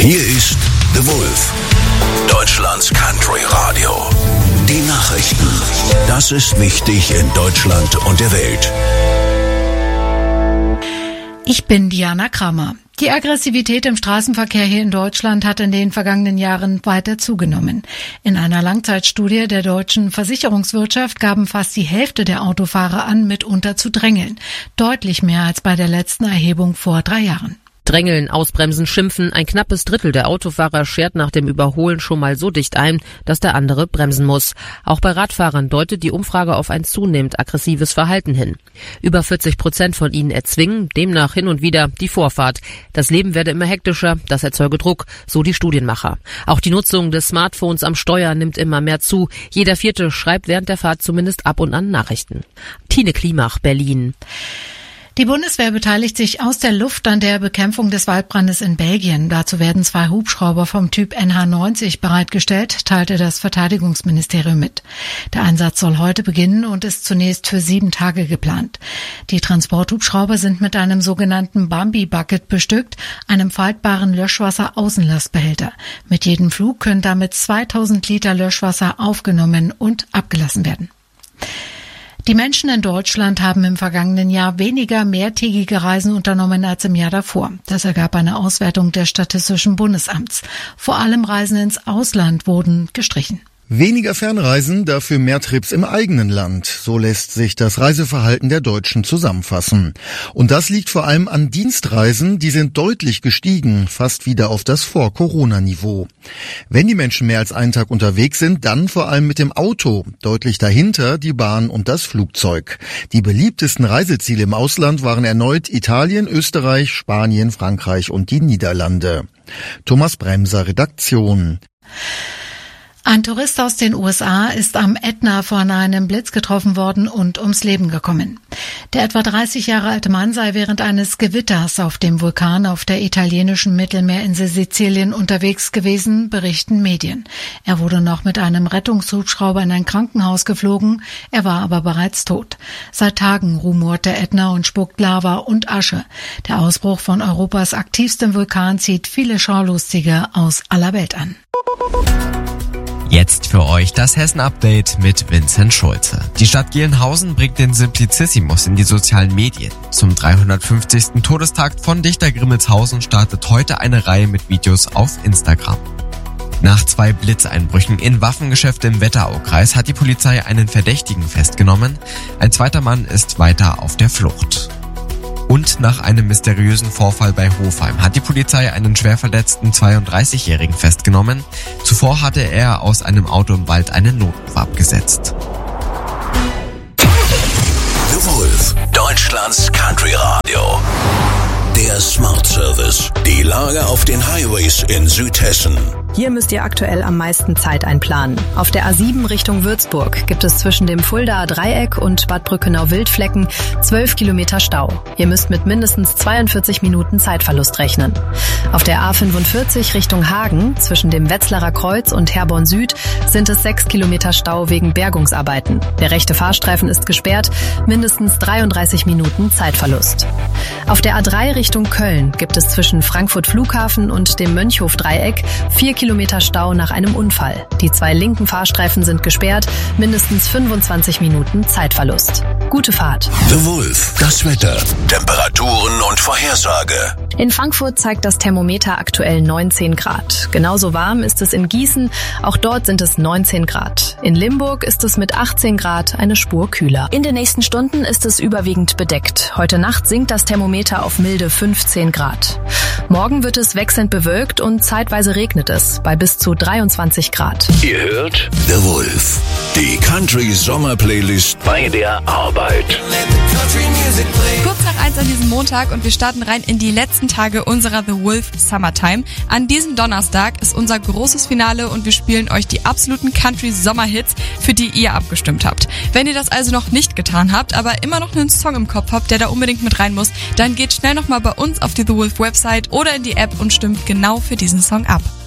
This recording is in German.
Hier ist The Wolf, Deutschlands Country Radio. Die Nachrichten. Das ist wichtig in Deutschland und der Welt. Ich bin Diana Kramer. Die Aggressivität im Straßenverkehr hier in Deutschland hat in den vergangenen Jahren weiter zugenommen. In einer Langzeitstudie der deutschen Versicherungswirtschaft gaben fast die Hälfte der Autofahrer an, mitunter zu drängeln. Deutlich mehr als bei der letzten Erhebung vor 3 Jahren. Drängeln, ausbremsen, schimpfen. Ein knappes Drittel der Autofahrer schert nach dem Überholen schon mal so dicht ein, dass der andere bremsen muss. Auch bei Radfahrern deutet die Umfrage auf ein zunehmend aggressives Verhalten hin. Über 40% von ihnen erzwingen demnach hin und wieder die Vorfahrt. Das Leben werde immer hektischer, das erzeuge Druck, so die Studienmacher. Auch die Nutzung des Smartphones am Steuer nimmt immer mehr zu. Jeder Vierte schreibt während der Fahrt zumindest ab und an Nachrichten. Tine Klimach, Berlin. Die Bundeswehr beteiligt sich aus der Luft an der Bekämpfung des Waldbrandes in Belgien. Dazu werden 2 Hubschrauber vom Typ NH90 bereitgestellt, teilte das Verteidigungsministerium mit. Der Einsatz soll heute beginnen und ist zunächst für 7 Tage geplant. Die Transporthubschrauber sind mit einem sogenannten Bambi-Bucket bestückt, einem faltbaren Löschwasser-Außenlastbehälter. Mit jedem Flug können damit 2000 Liter Löschwasser aufgenommen und abgelassen werden. Die Menschen in Deutschland haben im vergangenen Jahr weniger mehrtägige Reisen unternommen als im Jahr davor. Das ergab eine Auswertung des Statistischen Bundesamts. Vor allem Reisen ins Ausland wurden gestrichen. Weniger Fernreisen, dafür mehr Trips im eigenen Land. So lässt sich das Reiseverhalten der Deutschen zusammenfassen. Und das liegt vor allem an Dienstreisen, die sind deutlich gestiegen, fast wieder auf das Vor-Corona-Niveau. Wenn die Menschen mehr als einen Tag unterwegs sind, dann vor allem mit dem Auto. Deutlich dahinter die Bahn und das Flugzeug. Die beliebtesten Reiseziele im Ausland waren erneut Italien, Österreich, Spanien, Frankreich und die Niederlande. Thomas Bremser, Redaktion. Ein Tourist aus den USA ist am Ätna von einem Blitz getroffen worden und ums Leben gekommen. Der etwa 30 Jahre alte Mann sei während eines Gewitters auf dem Vulkan auf der italienischen Mittelmeerinsel Sizilien unterwegs gewesen, berichten Medien. Er wurde noch mit einem Rettungshubschrauber in ein Krankenhaus geflogen, er war aber bereits tot. Seit Tagen rumort der Ätna und spuckt Lava und Asche. Der Ausbruch von Europas aktivstem Vulkan zieht viele Schaulustige aus aller Welt an. Jetzt für euch das Hessen-Update mit Vincent Schulze. Die Stadt Gelnhausen bringt den Simplicissimus in die sozialen Medien. Zum 350. Todestag von Dichter Grimmelshausen startet heute eine Reihe mit Videos auf Instagram. Nach 2 Blitzeinbrüchen in Waffengeschäfte im Wetteraukreis hat die Polizei einen Verdächtigen festgenommen. Ein zweiter Mann ist weiter auf der Flucht. Und nach einem mysteriösen Vorfall bei Hofheim hat die Polizei einen schwer verletzten 32-Jährigen festgenommen. Zuvor hatte er aus einem Auto im Wald einen Notruf abgesetzt. The Wolf, Deutschlands Country Radio. Der Smart Service. Die Lage auf den Highways in Südhessen. Hier müsst ihr aktuell am meisten Zeit einplanen. Auf der A7 Richtung Würzburg gibt es zwischen dem Fuldaer Dreieck und Bad Brückenau-Wildflecken 12 Kilometer Stau. Ihr müsst mit mindestens 42 Minuten Zeitverlust rechnen. Auf der A45 Richtung Hagen zwischen dem Wetzlarer Kreuz und Herborn Süd sind es 6 Kilometer Stau wegen Bergungsarbeiten. Der rechte Fahrstreifen ist gesperrt, mindestens 33 Minuten Zeitverlust. Auf der A3 Richtung Köln gibt es zwischen Frankfurt Flughafen und dem Mönchhof-Dreieck 4 Kilometer Stau nach einem Unfall. Die 2 linken Fahrstreifen sind gesperrt, mindestens 25 Minuten Zeitverlust. Gute Fahrt. The Wolf, das Wetter, Temperaturen und Vorhersage. In Frankfurt zeigt das Thermometer aktuell 19 Grad. Genauso warm ist es in Gießen, auch dort sind es 19 Grad. In Limburg ist es mit 18 Grad eine Spur kühler. In den nächsten Stunden ist es überwiegend bedeckt. Heute Nacht sinkt das Thermometer auf milde 15 Grad. Morgen wird es wechselnd bewölkt und zeitweise regnet es bei bis zu 23 Grad. Ihr hört The Wolf, die Country Sommer Playlist bei der Arbeit. Kurz nach 1 an diesem Montag und wir starten rein in die letzten Tage unserer The Wolf Summertime. An diesem Donnerstag ist unser großes Finale und wir spielen euch die absoluten Country Sommerhits, für die ihr abgestimmt habt. Wenn ihr das also noch nicht getan habt, aber immer noch einen Song im Kopf habt, der da unbedingt mit rein muss, dann geht schnell nochmal bei uns auf die The Wolf Website oder in die App und stimmt genau für diesen Song ab.